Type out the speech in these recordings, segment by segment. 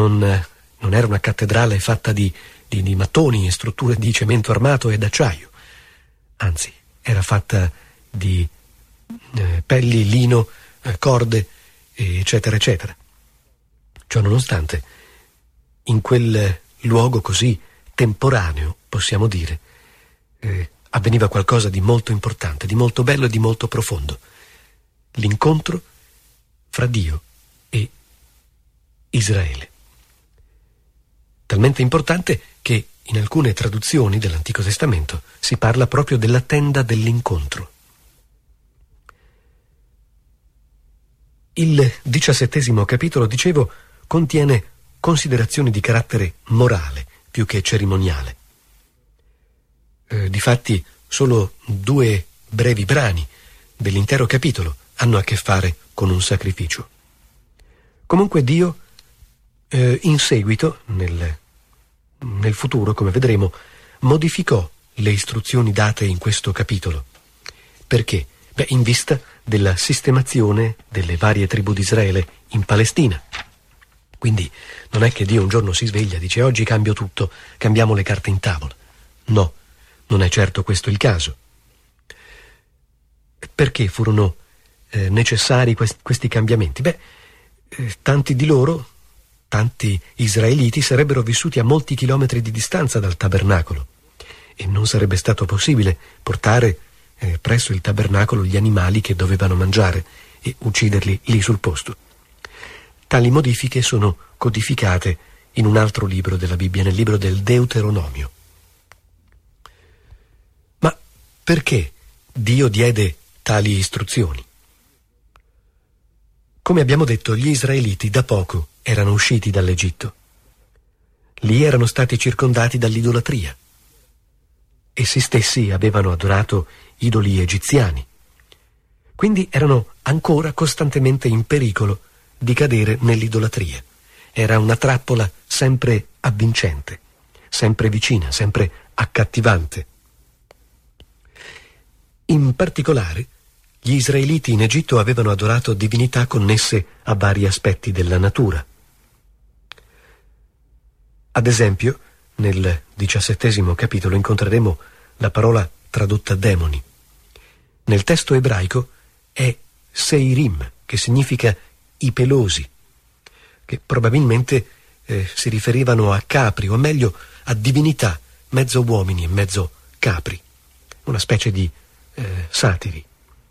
non era una cattedrale fatta di mattoni e strutture di cemento armato e d'acciaio. Anzi, era fatta di pelli, lino, corde, eccetera, eccetera. Ciò nonostante, in quel luogo così temporaneo, possiamo dire, avveniva qualcosa di molto importante, di molto bello e di molto profondo. L'incontro fra Dio e Israele. Talmente importante che in alcune traduzioni dell'Antico Testamento si parla proprio della tenda dell'incontro. Il 17° capitolo, dicevo, contiene considerazioni di carattere morale più che cerimoniale. Difatti, solo 2 brevi brani dell'intero capitolo hanno a che fare con un sacrificio. Comunque Dio, in seguito, nel futuro, come vedremo, modificò le istruzioni date in questo capitolo. Perché? In vista della sistemazione delle varie tribù di Israele in Palestina. Quindi non è che Dio un giorno si sveglia e dice: oggi cambio tutto, cambiamo le carte in tavola. No, non è certo questo il caso. Perché furono necessari questi cambiamenti? Tanti di loro, tanti israeliti, sarebbero vissuti a molti chilometri di distanza dal tabernacolo e non sarebbe stato possibile portare presso il tabernacolo gli animali che dovevano mangiare e ucciderli lì sul posto. Tali modifiche sono codificate in un altro libro della Bibbia, nel libro del Deuteronomio. Ma perché Dio diede tali istruzioni? Come abbiamo detto, gli israeliti da poco erano usciti dall'Egitto. Lì erano stati circondati dall'idolatria. Essi stessi avevano adorato idoli egiziani. Quindi erano ancora costantemente in pericolo di cadere nell'idolatria. Era una trappola sempre avvincente, sempre vicina, sempre accattivante. In particolare, gli israeliti in Egitto avevano adorato divinità connesse a vari aspetti della natura. Ad esempio, nel 17° capitolo incontreremo la parola tradotta demoni. Nel testo ebraico è Seirim, che significa i pelosi, che probabilmente si riferivano a capri, o meglio a divinità, mezzo uomini e mezzo capri, una specie di satiri.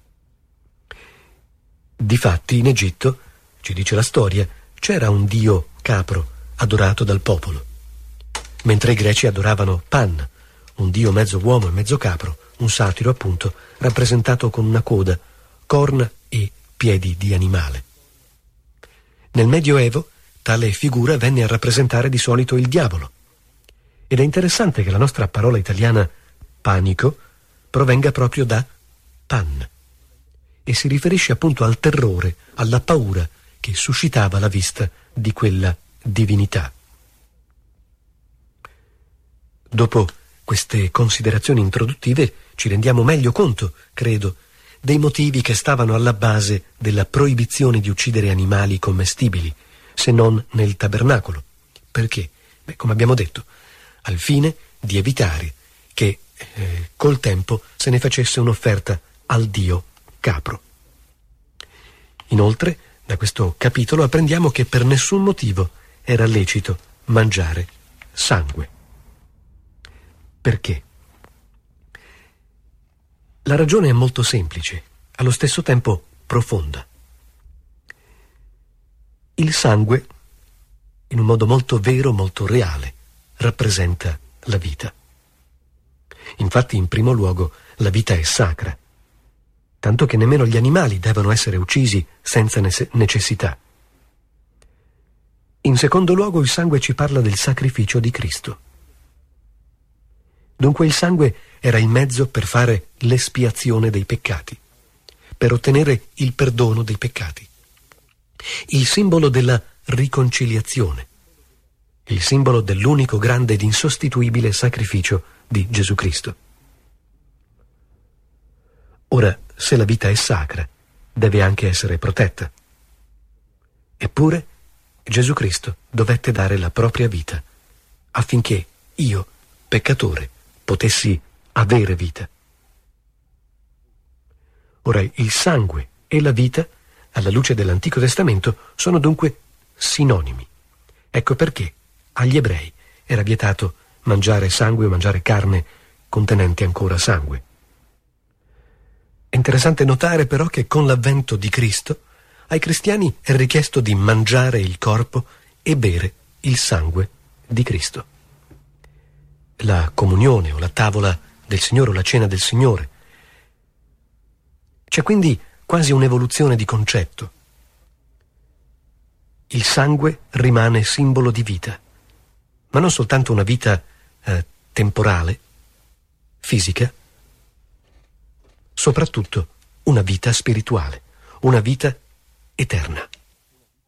Difatti in Egitto, ci dice la storia, c'era un dio capro adorato dal popolo, mentre i greci adoravano Pan, un dio mezzo uomo e mezzo capro, un satiro appunto, rappresentato con una coda, corna e piedi di animale. Nel Medioevo tale figura venne a rappresentare di solito il diavolo. Ed è interessante che la nostra parola italiana panico provenga proprio da pan e si riferisce appunto al terrore, alla paura che suscitava la vista di quella divinità. Dopo queste considerazioni introduttive ci rendiamo meglio conto, credo, dei motivi che stavano alla base della proibizione di uccidere animali commestibili, se non nel tabernacolo. Perché? Come abbiamo detto, al fine di evitare che col tempo se ne facesse un'offerta al dio capro. Inoltre, da questo capitolo apprendiamo che per nessun motivo era lecito mangiare sangue. Perché? La ragione è molto semplice, allo stesso tempo profonda. Il sangue, in un modo molto vero, molto reale, rappresenta la vita. Infatti, in primo luogo, la vita è sacra, tanto che nemmeno gli animali devono essere uccisi senza necessità. In secondo luogo, il sangue ci parla del sacrificio di Cristo. Dunque il sangue era il mezzo per fare l'espiazione dei peccati, per ottenere il perdono dei peccati. Il simbolo della riconciliazione, il simbolo dell'unico grande ed insostituibile sacrificio di Gesù Cristo. Ora, se la vita è sacra, deve anche essere protetta. Eppure, Gesù Cristo dovette dare la propria vita affinché io, peccatore, potessi avere vita. Ora, il sangue e la vita, alla luce dell'Antico Testamento, sono dunque sinonimi. Ecco perché agli ebrei era vietato mangiare sangue o mangiare carne contenente ancora sangue. È interessante notare però che con l'avvento di Cristo ai cristiani è richiesto di mangiare il corpo e bere il sangue di Cristo. La comunione o la tavola del Signore o la cena del Signore. C'è quindi quasi un'evoluzione di concetto. Il sangue rimane simbolo di vita, ma non soltanto una vita temporale, fisica, soprattutto una vita spirituale, una vita eterna.